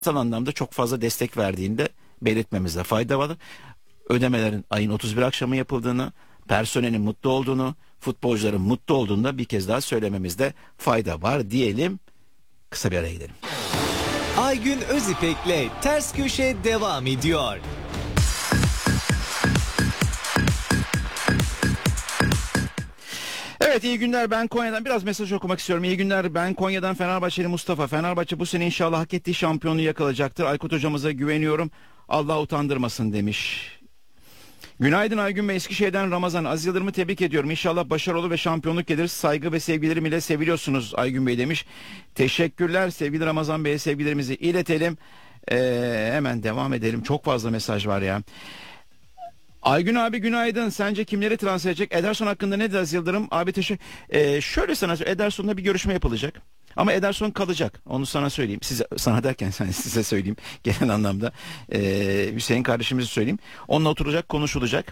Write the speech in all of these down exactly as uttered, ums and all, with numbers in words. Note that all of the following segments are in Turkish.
anlamda çok fazla destek verdiğinde belirtmemizde fayda var. Ödemelerin ayın otuz bir akşamı yapıldığını, personelin mutlu olduğunu, futbolcuların mutlu olduğunu da bir kez daha söylememizde fayda var diyelim. Kısa bir araya gidelim. Aygün Özipek'le Ters Köşe devam ediyor. Evet, iyi günler, ben Konya'dan biraz mesaj okumak istiyorum. İyi günler, ben Konya'dan Fenerbahçeli Mustafa. Fenerbahçe bu sene inşallah hak ettiği şampiyonluğu yakalayacaktır. Aykut hocamıza güveniyorum. Allah utandırmasın demiş. Günaydın Aygün Bey, Eskişehir'den Ramazan. Aziz Yıldırım'ı tebrik ediyorum. İnşallah başarılı olur ve şampiyonluk gelir. Saygı ve sevgilerim ile seviliyorsunuz Aygün Bey demiş. Teşekkürler sevgili Ramazan Bey'e, sevgilerimizi iletelim. Ee, hemen devam edelim. Çok fazla mesaj var ya. Aygün abi günaydın. Sence kimleri transfer edecek? Ederson hakkında ne der Yıldırım? Abi teşekkür. Ee, şöyle sana Ederson'la bir görüşme yapılacak. Ama Ederson kalacak. Onu sana söyleyeyim. Size, sana derken size söyleyeyim. Genel anlamda. Ee, Hüseyin kardeşimize söyleyeyim. Onunla oturacak, konuşulacak.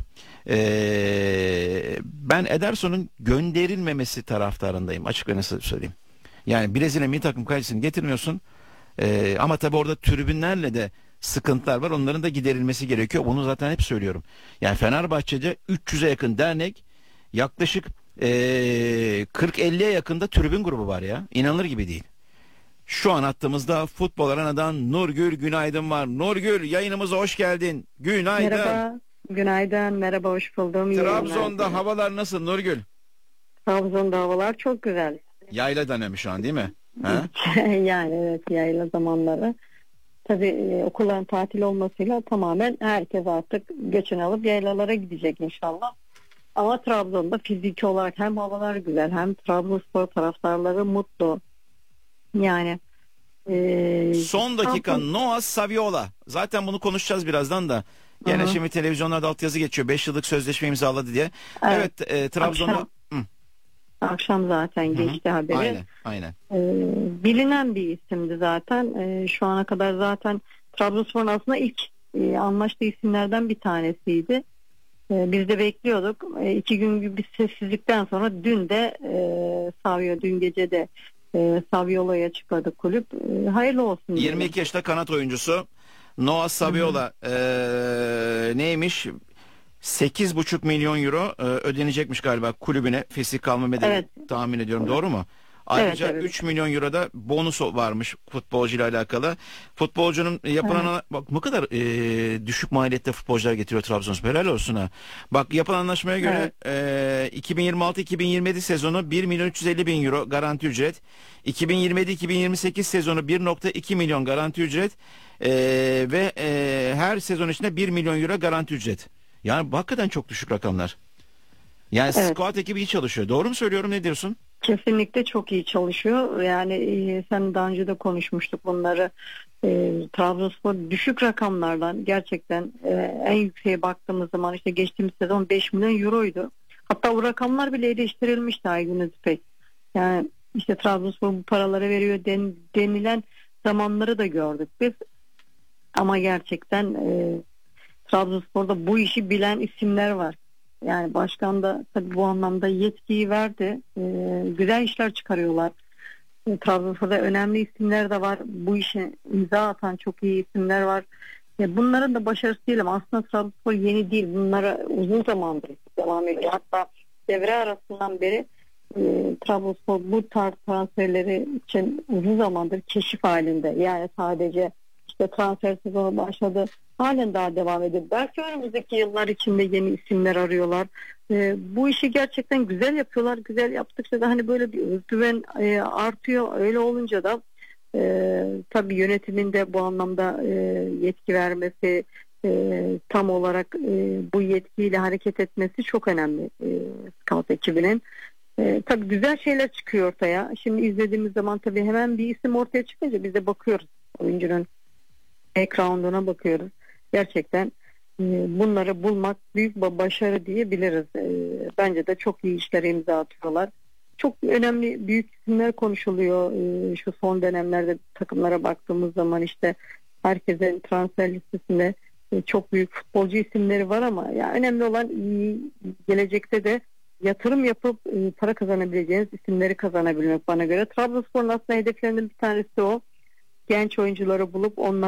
Ee, ben Ederson'un gönderilmemesi taraftarındayım. Açık ve nasıl söyleyeyim. Yani Brezilya milli takım kalecisini getirmiyorsun. Ee, ama tabii orada tribünlerle de sıkıntılar var. Onların da giderilmesi gerekiyor. Bunu zaten hep söylüyorum. Yani Fenerbahçe'de üç yüze yakın dernek, yaklaşık ee, kırk elliye yakında tribün grubu var ya. İnanılır gibi değil. Şu an attığımızda Futbol Arena'dan Nurgül günaydın var. Nurgül, yayınımıza hoş geldin. Günaydın. Merhaba. Günaydın. Merhaba, hoş buldum. Trabzon'da havalar nasıl Nurgül? Trabzon'da havalar çok güzel. Yayla dönemi şu an değil mi? Ha? Yani evet, yayla zamanları. Tabii e, okulların tatil olmasıyla tamamen herkes artık göçünü alıp yaylalara gidecek inşallah. Ama Trabzon'da fiziki olarak hem havalar güzel, hem Trabzonspor taraftarları mutlu. Yani e, son dakika Trabzon... Noah Saviola. Zaten bunu konuşacağız birazdan da. Gene Hı-hı. şimdi televizyonlarda altyazı geçiyor. beş yıllık sözleşme imzaladı diye. Evet, evet e, Trabzon'da akşam, akşam zaten Hı-hı. geçti haberi. Aynen, aynen. Ee, bilinen bir isimdi zaten. Ee, şu ana kadar zaten Trabzonspor'un aslında ilk e, anlaştığı isimlerden bir tanesiydi. Ee, biz de bekliyorduk. Ee, iki gün gibi bir sessizlikten sonra dün de e, Savio, dün gece de e, Saviola'yı açıkladı kulüp. E, hayırlı olsun. yirmi iki yaşta kanat oyuncusu Noah Saviola e, neymiş? sekiz buçuk milyon euro e, ödenecekmiş galiba kulübüne, fesih kalma bedeli, evet. Tahmin ediyorum, doğru mu? Ayrıca evet, evet. üç milyon euro da bonus varmış futbolcuyla alakalı. Futbolcunun yapılan evet. bak ne kadar e, düşük maliyette futbolcular getiriyor Trabzonspor. Helal olsun ha. Bak, yapılan anlaşmaya göre evet. e, iki bin yirmi altı iki bin yirmi yedi sezonu bir milyon üç yüz elli bin euro garanti ücret. iki bin yirmi yedi iki bin yirmi sekiz sezonu bir nokta iki milyon garanti ücret. E, ve e, her sezon içinde bir milyon euro garanti ücret. Yani hakikaten çok düşük rakamlar. Yani evet. Squad ekibi iyi çalışıyor. Doğru mu söylüyorum, ne diyorsun? Kesinlikle çok iyi çalışıyor. Yani e, sen daha önce de konuşmuştuk bunları. E, Trabzonspor düşük rakamlardan gerçekten e, en yükseğe baktığımız zaman işte geçtiğimiz sezon beş milyon euroydu. Hatta bu rakamlar bile eleştirilmişti Aygün Özipek. Yani işte Trabzonspor bu paraları veriyor den, denilen zamanları da gördük biz. Ama gerçekten e, Trabzonspor'da bu işi bilen isimler var. Yani başkan da tabii bu anlamda yetkiyi verdi. Ee, güzel işler çıkarıyorlar. Ee, Trabzonspor'da önemli isimler de var. Bu işe imza atan çok iyi isimler var. Ee, bunların da başarısı değilim. Aslında Trabzonspor yeni değil. Bunlara uzun zamandır devam ediyor. Hatta devre arasından beri e, Trabzonspor bu tarz transferleri için uzun zamandır keşif halinde. Yani sadece işte transfer sezonu başladı. Halen daha devam ediyor. Belki önümüzdeki yıllar içinde yeni isimler arıyorlar. Ee, bu işi gerçekten güzel yapıyorlar. Güzel yaptıkça da hani böyle bir özgüven e, artıyor. Öyle olunca da e, tabii yönetimin de bu anlamda e, yetki vermesi, e, tam olarak e, bu yetkiyle hareket etmesi çok önemli e, scout ekibinin. E, tabii güzel şeyler çıkıyor ortaya. Şimdi izlediğimiz zaman tabii hemen bir isim ortaya çıkınca biz de bakıyoruz. Oyuncunun background'una bakıyoruz. Gerçekten e, bunları bulmak büyük bir başarı diyebiliriz. E, bence de çok iyi işlere imza atıyorlar. Çok önemli büyük isimler konuşuluyor. E, şu son dönemlerde takımlara baktığımız zaman işte herkesin transfer listesinde e, çok büyük futbolcu isimleri var ama ya önemli olan iyi, gelecekte de yatırım yapıp e, para kazanabileceğiniz isimleri kazanabilmek bana göre. Trabzonspor'un aslında hedeflerinden bir tanesi o. genç oyuncuları bulup onları